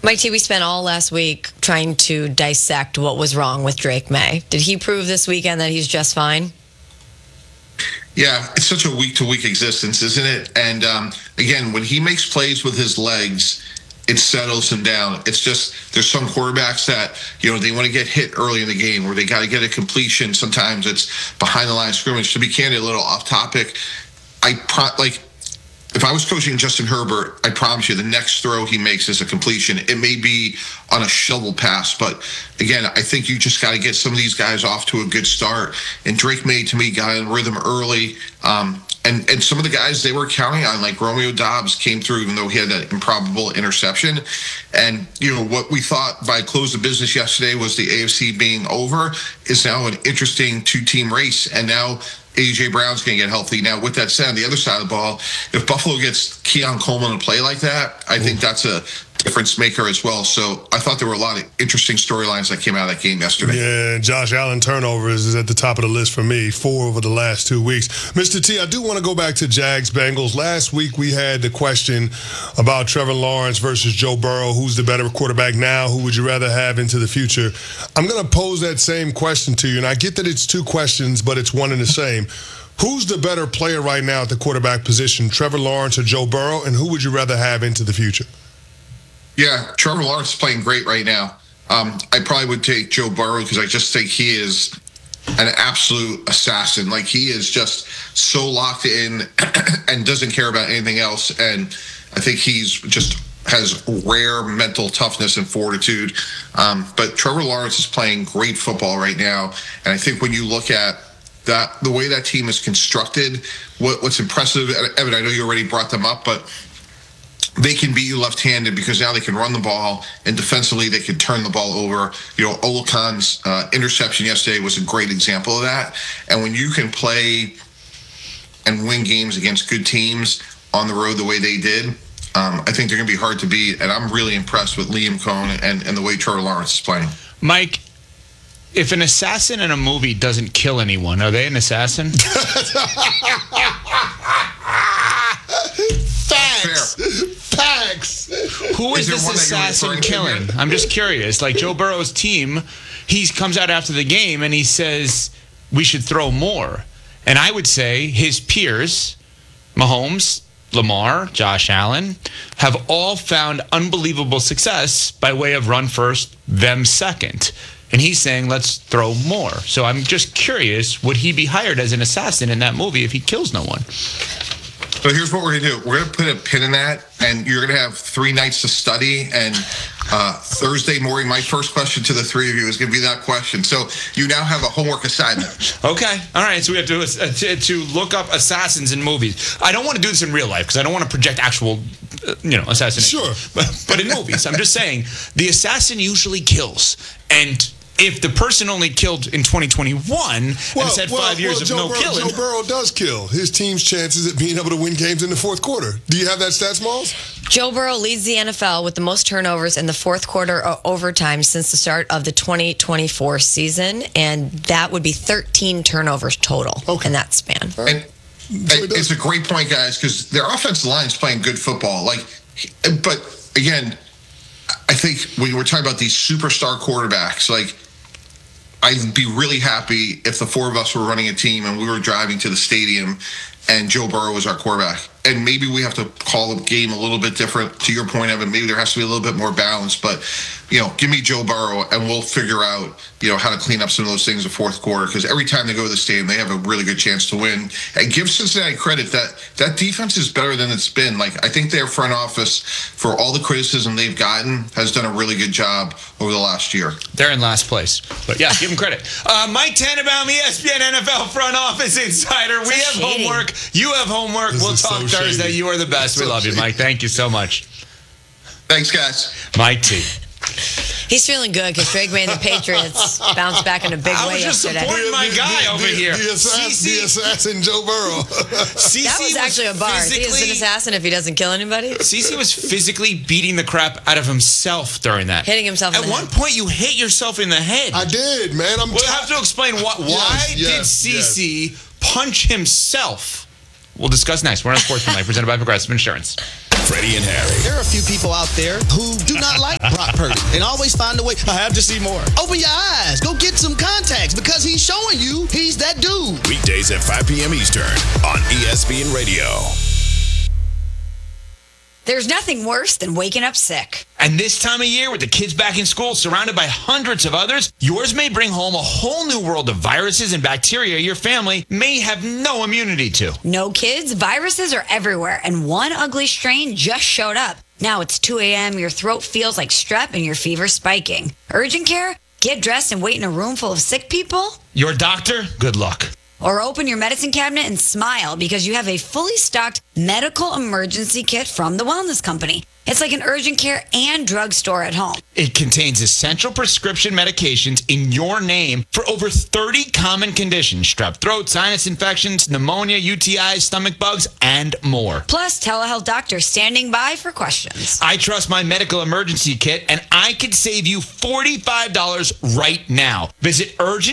Mike T, we spent all last week trying to dissect what was wrong with Drake May. Did he prove this weekend that he's just fine? Yeah, it's such a week-to-week existence, isn't it? And again, when he makes plays with his legs, it settles him down. It's just there's some quarterbacks that, they want to get hit early in the game or they got to get a completion. Sometimes it's behind the line of scrimmage. To be candid, a little off topic, if I was coaching Justin Herbert, I promise you the next throw he makes is a completion. It may be on a shovel pass, but again, I think you just got to get some of these guys off to a good start. And Drake May, to me, got in rhythm early. And some of the guys they were counting on, like Romeo Doubs, came through even though he had that improbable interception. And, what we thought by close of business yesterday was the AFC being over is now an interesting two-team race. And now A.J. Brown's going to get healthy. Now, with that said, on the other side of the ball, if Buffalo gets Keon Coleman to play like that, I think that's a difference maker as well. So I thought there were a lot of interesting storylines that came out of that game yesterday. Yeah, Josh Allen turnovers is at the top of the list for me, 4 over the last 2 weeks. Mr. T, I do want to go back to Jags-Bengals. Last week we had the question about Trevor Lawrence versus Joe Burrow. Who's the better quarterback now? Who would you rather have into the future? I'm going to pose that same question to you, and I get that it's 2 questions, but it's one and the same. Who's the better player right now at the quarterback position, Trevor Lawrence or Joe Burrow, and who would you rather have into the future? Yeah, Trevor Lawrence is playing great right now. I probably would take Joe Burrow because I just think he is an absolute assassin. Like, he is just so locked in and doesn't care about anything else. And I think he's just has rare mental toughness and fortitude. But Trevor Lawrence is playing great football right now. And I think when you look at the way that team is constructed, what's impressive, Evan, I know you already brought them up, but they can beat you left-handed because now they can run the ball, and defensively they can turn the ball over. Olacon's interception yesterday was a great example of that. And when you can play and win games against good teams on the road the way they did, I think they're going to be hard to beat. And I'm really impressed with Liam Cohn and the way Trevor Lawrence is playing. Mike, if an assassin in a movie doesn't kill anyone, are they an assassin? Facts. Who is this assassin killing? I'm just curious. Like Joe Burrow's team, he comes out after the game and he says, we should throw more. And I would say his peers, Mahomes, Lamar, Josh Allen, have all found unbelievable success by way of run first, them second. And he's saying, let's throw more. So I'm just curious, would he be hired as an assassin in that movie if he kills no one? So here's what we're going to do. We're going to put a pin in that, and you're going to have 3 nights to study. And Thursday morning, my first question to the 3 of you is going to be that question. So you now have a homework assignment. Okay. All right. So we have to look up assassins in movies. I don't want to do this in real life because I don't want to project actual, assassination. Sure. But in movies, I'm just saying, the assassin usually kills. And if the person only killed in 2021 and said 5 years of no killing. Joe Burrow does kill. His team's chances at being able to win games in the fourth quarter. Do you have that stat, Smalls? Joe Burrow leads the NFL with the most turnovers in the fourth quarter or overtime since the start of the 2024 season, and that would be 13 turnovers total in that span. And it's a great point, guys, because their offensive line is playing good football. But again, I think when we're talking about these superstar quarterbacks, I'd be really happy if the 4 of us were running a team and we were driving to the stadium and Joe Burrow was our quarterback. And maybe we have to call the game a little bit different. To your point, Evan, maybe there has to be a little bit more balance. But, give me Joe Burrow and we'll figure out, how to clean up some of those things in the fourth quarter. Because every time they go to the stadium, they have a really good chance to win. And give Cincinnati credit that defense is better than it's been. I think their front office, for all the criticism they've gotten, has done a really good job over the last year. They're in last place. But yeah, give them credit. Mike Tannenbaum, ESPN NFL front office insider. We have homework. You have homework. We'll talk Thursday. You are the best. We love you, Mike. Thank you so much. Thanks, guys. Mike T. He's feeling good because Drake May and the Patriots bounced back in a big way yesterday. I was just supporting my guy over here. The assassin Joe Burrow. That was actually a bar. He is an assassin if he doesn't kill anybody. CeCe was physically beating the crap out of himself during that. Hitting himself in the head. At one point, you hit yourself in the head. I did, man. We'll have to explain why did CeCe punch himself? We'll discuss next. We're on Sports Tonight, presented by Progressive Insurance. Freddie and Harry. There are a few people out there who do not like Brock Purdy and always find a way. I have to see more. Open your eyes. Go get some contacts because he's showing you he's that dude. Weekdays at 5 p.m. Eastern on ESPN Radio. There's nothing worse than waking up sick. And this time of year, with the kids back in school, surrounded by hundreds of others, yours may bring home a whole new world of viruses and bacteria your family may have no immunity to. No kids, viruses are everywhere, and one ugly strain just showed up. Now it's 2 a.m., your throat feels like strep, and your fever's spiking. Urgent care? Get dressed and wait in a room full of sick people? Your doctor? Good luck. Or open your medicine cabinet and smile because you have a fully stocked medical emergency kit from the Wellness Company. It's like an urgent care and drugstore at home. It contains essential prescription medications in your name for over 30 common conditions: strep throat, sinus infections, pneumonia, UTIs, stomach bugs, and more. Plus, telehealth doctors standing by for questions. I trust my medical emergency kit, and I could save you $45 right now. Visit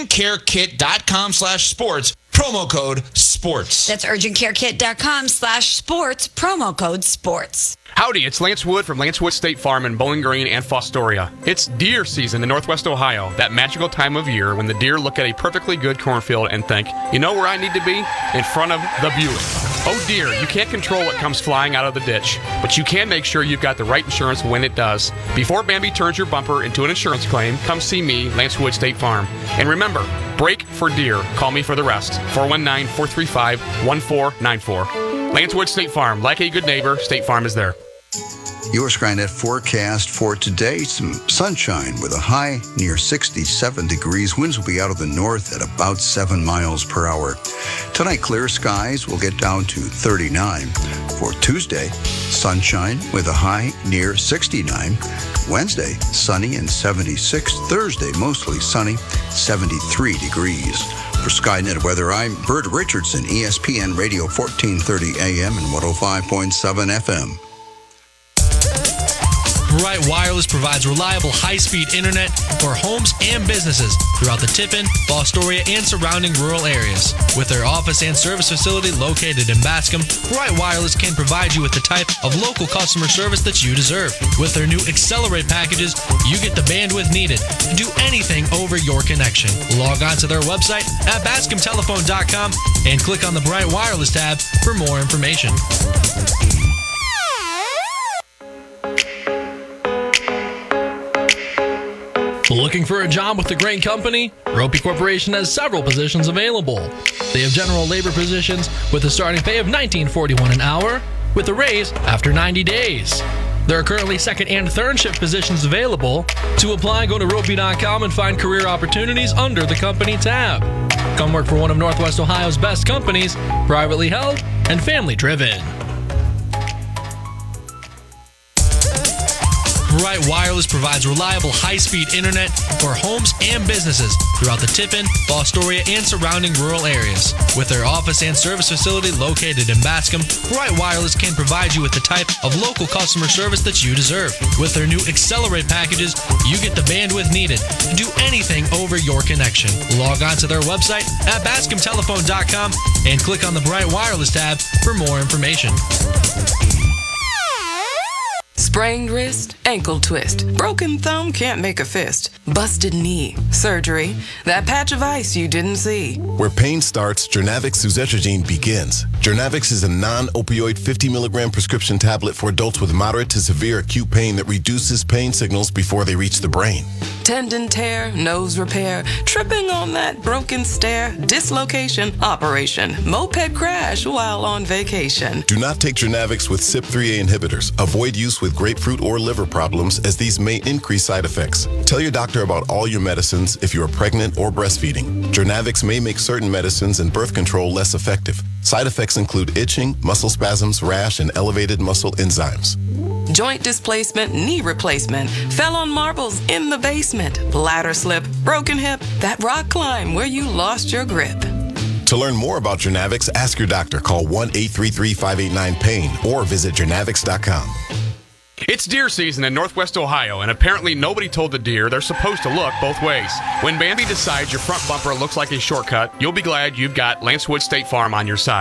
urgentcarekit.com/sports. Promo code SPORTS. That's urgentcarekit.com/sports, promo code SPORTS. Howdy, it's Lance Wood from Lance Wood State Farm in Bowling Green and Fostoria. It's deer season in Northwest Ohio, that magical time of year when the deer look at a perfectly good cornfield and think, you know where I need to be? In front of the Buick. Oh dear, you can't control what comes flying out of the ditch, but you can make sure you've got the right insurance when it does. Before Bambi turns your bumper into an insurance claim, come see me, Lance Wood State Farm. And remember, break for deer. Call me for the rest. 419-435-1494. Lance Wood State Farm. Like a good neighbor, State Farm is there. Your Skynet forecast for today: some sunshine with a high near 67 degrees. Winds will be out of the north at about 7 miles per hour. Tonight, clear skies will get down to 39. For Tuesday, sunshine with a high near 69. Wednesday, sunny and 76. Thursday, mostly sunny, 73 degrees. For Skynet Weather, I'm Bert Richardson, ESPN Radio 1430 AM and 105.7 FM. Bright Wireless provides reliable high-speed internet for homes and businesses throughout the Tiffin, Fostoria, and surrounding rural areas. With their office and service facility located in Bascom, Bright Wireless can provide you with the type of local customer service that you deserve. With their new Accelerate packages, you get the bandwidth needed to do anything over your connection. Log on to their website at bascomtelephone.com and click on the Bright Wireless tab for more information. Looking for a job with a great company? Ropey Corporation has several positions available. They have general labor positions with a starting pay of $19.41 an hour with a raise after 90 days. There are currently second and third shift positions available. To apply, go to ropey.com and find career opportunities under the company tab. Come work for one of Northwest Ohio's best companies, privately held and family driven. Bright Wireless provides reliable high-speed internet for homes and businesses throughout the Tiffin, Fostoria, and surrounding rural areas. With their office and service facility located in Bascom, Bright Wireless can provide you with the type of local customer service that you deserve. With their new Accelerate packages, you get the bandwidth needed to do anything over your connection. Log on to their website at bascomtelephone.com and click on the Bright Wireless tab for more information. Sprained wrist, ankle twist, broken thumb, can't make a fist, busted knee, surgery, that patch of ice you didn't see. Where pain starts, Jernavix suzetrigine begins. Jernavix is a non-opioid 50 milligram prescription tablet for adults with moderate to severe acute pain that reduces pain signals before they reach the brain. Tendon tear, nose repair, tripping on that broken stair, dislocation, operation, moped crash while on vacation. Do not take Jernavix with CYP3A inhibitors. Avoid use with grapefruit or liver problems, as these may increase side effects. Tell your doctor about all your medicines if you are pregnant or breastfeeding. Jernavix may make certain medicines and birth control less effective. Side effects include itching, muscle spasms, rash, and elevated muscle enzymes. Joint displacement, knee replacement, fell on marbles in the basement, ladder slip, broken hip, that rock climb where you lost your grip. To learn more about Jernavix, ask your doctor. Call 1-833-589-PAIN or visit jernavix.com. It's deer season in Northwest Ohio, and apparently nobody told the deer they're supposed to look both ways. When Bambi decides your front bumper looks like a shortcut, you'll be glad you've got Lance Wood State Farm on your side.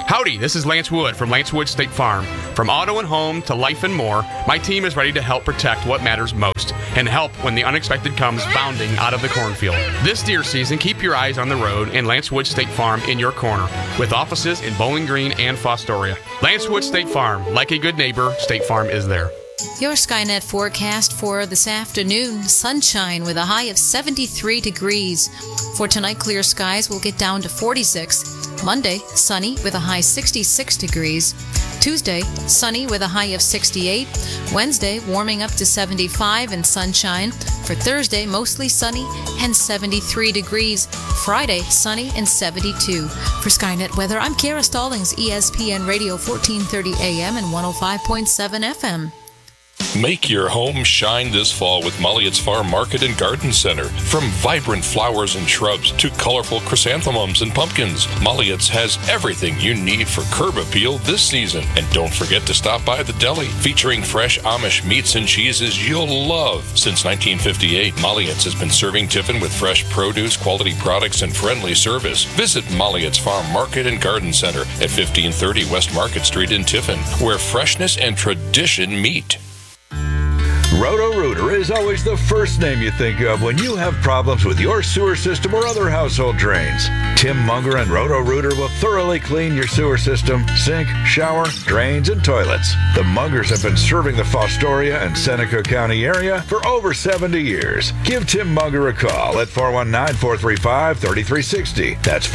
Howdy, this is Lance Wood from Lance Wood State Farm. From auto and home to life and more, my team is ready to help protect what matters most and help when the unexpected comes bounding out of the cornfield. This deer season, keep your eyes on the road and Lance Wood State Farm in your corner, with offices in Bowling Green and Fostoria. Lance Wood State Farm, like a good neighbor, State Farm is there. Your Skynet forecast for this afternoon, sunshine with a high of 73 degrees. For tonight, clear skies will get down to 46. Monday, sunny with a high 66 degrees. Tuesday, sunny with a high of 68. Wednesday, warming up to 75 and sunshine. For Thursday, mostly sunny and 73 degrees. Friday, sunny and 72. For Skynet Weather, I'm Kara Stallings, ESPN Radio 1430 AM and 105.7 FM. Make your home shine this fall with Molliot's Farm Market and Garden Center. From vibrant flowers and shrubs to colorful chrysanthemums and pumpkins, Molliot's has everything you need for curb appeal this season. And don't forget to stop by the deli, featuring fresh Amish meats and cheeses you'll love. Since 1958, Molliot's has been serving Tiffin with fresh produce, quality products, and friendly service. Visit Molliot's Farm Market and Garden Center at 1530 West Market Street in Tiffin, where freshness and tradition meet. Roto-Rooter is always the first name you think of when you have problems with your sewer system or other household drains. Tim Munger and Roto-Rooter will thoroughly clean your sewer system, sink, shower, drains, and toilets. The Mungers have been serving the Fostoria and Seneca County area for over 70 years. Give Tim Munger a call at 419-435-3360. That's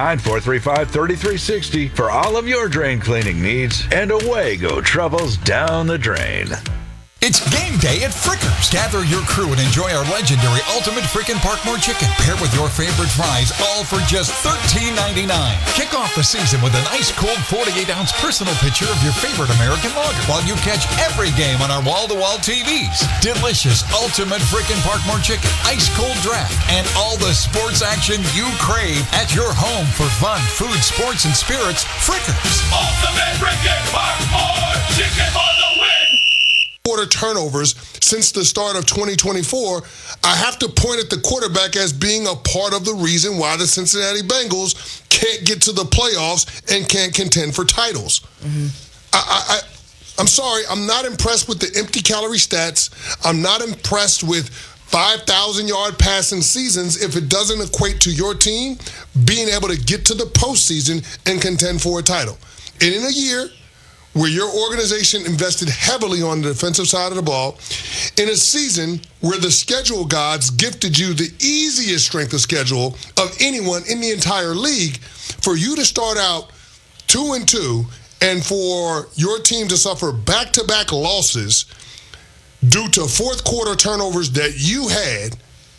419-435-3360 for all of your drain cleaning needs, and away go troubles down the drain. It's game day at Frickers. Gather your crew and enjoy our legendary Ultimate Frickin' Parkmore Chicken, paired with your favorite fries, all for just $13.99. Kick off the season with an ice-cold 48-ounce personal picture of your favorite American lager, while you catch every game on our wall-to-wall TVs. Delicious Ultimate Frickin' Parkmore Chicken, ice-cold draft, and all the sports action you crave at your home for fun, food, sports, and spirits. Frickers. Ultimate Frickin' Parkmore Chicken for the win! Quarter turnovers since the start of 2024, I have to point at the quarterback as being a part of the reason why the Cincinnati Bengals can't get to the playoffs and can't contend for titles. Mm-hmm. I'm sorry, I'm not impressed with the empty calorie stats. I'm not impressed with 5,000-yard passing seasons if it doesn't equate to your team being able to get to the postseason and contend for a title. And in a year where your organization invested heavily on the defensive side of the ball, in a season where the schedule gods gifted you the easiest strength of schedule of anyone in the entire league, for you to start out 2-2 and for your team to suffer back-to-back losses due to fourth quarter turnovers that you had,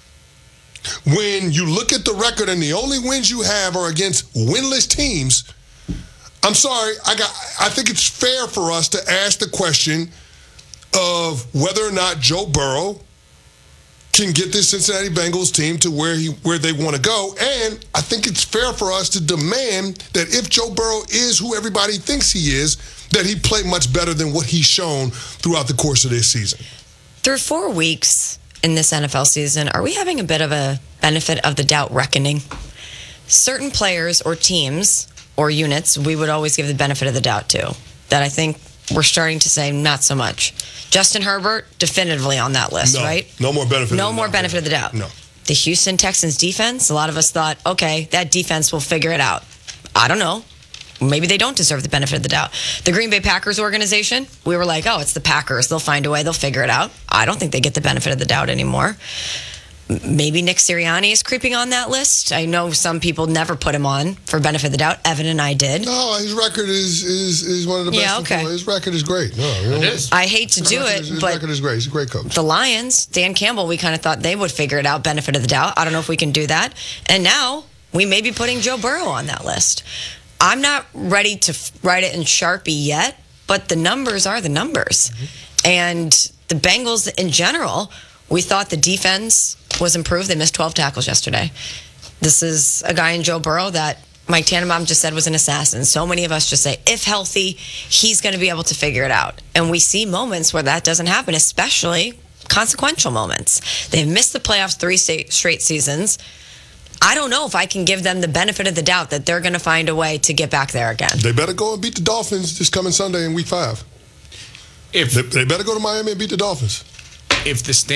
when you look at the record and the only wins you have are against winless teams, I'm sorry, I think it's fair for us to ask the question of whether or not Joe Burrow can get this Cincinnati Bengals team to where they want to go. And I think it's fair for us to demand that if Joe Burrow is who everybody thinks he is, that he play much better than what he's shown throughout the course of this season. Through 4 weeks in this NFL season, are we having a bit of a benefit of the doubt reckoning? Certain players or teams or units, we would always give the benefit of the doubt to. That I think we're starting to say not so much. Justin Herbert, definitively on that list, right? No more benefit. No more benefit of the doubt. No. The Houston Texans defense, a lot of us thought, okay, that defense will figure it out. I don't know. Maybe they don't deserve the benefit of the doubt. The Green Bay Packers organization, we were like, oh, it's the Packers. They'll find a way. They'll figure it out. I don't think they get the benefit of the doubt anymore. Maybe Nick Sirianni is creeping on that list. I know some people never put him on for benefit of the doubt. Evan and I did. No, his record is one of the best. Yeah, okay. His record is great. No, it is. I hate to do it, his but record is great. He's a great coach. The Lions, Dan Campbell, we kind of thought they would figure it out, benefit of the doubt. I don't know if we can do that. And now we may be putting Joe Burrow on that list. I'm not ready to write it in Sharpie yet, but the numbers are the numbers. Mm-hmm. And the Bengals in general, we thought the defense was improved. They missed 12 tackles yesterday. This is a guy in Joe Burrow that Mike Tannenbaum just said was an assassin. So many of us just say, if healthy, he's going to be able to figure it out. And we see moments where that doesn't happen, especially consequential moments. They've missed the playoffs 3 straight seasons. I don't know if I can give them the benefit of the doubt that they're going to find a way to get back there again. They better go and beat the Dolphins this coming Sunday in Week 5. They better go to Miami and beat the Dolphins. If the